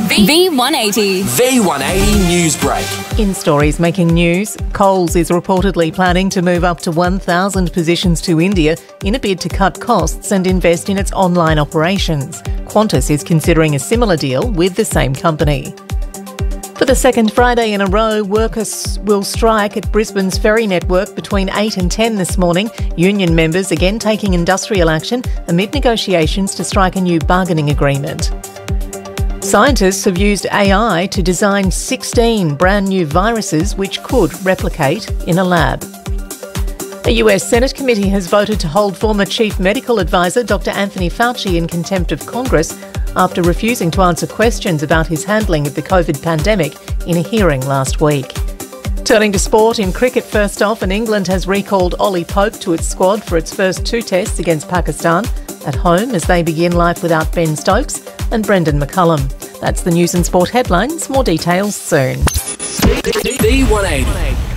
V180. V180 News Break. In stories making news, Coles is reportedly planning to move up to 1,000 positions to India in a bid to cut costs and invest in its online operations. Qantas is considering a similar deal with the same company. For the second Friday in a row, workers will strike at Brisbane's ferry network between 8 and 10 this morning. Union members again taking industrial action amid negotiations to strike a new bargaining agreement. Scientists have used AI to design 16 brand new viruses which could replicate in a lab. A US Senate committee has voted to hold former Chief Medical Advisor Dr. Anthony Fauci in contempt of Congress after refusing to answer questions about his handling of the COVID pandemic in a hearing last week. Turning to sport, in cricket first off, and England has recalled Ollie Pope to its squad for its first two tests against Pakistan at home as they begin life without Ben Stokes and Brendan McCullum. That's the news and sport headlines. More details soon. V180.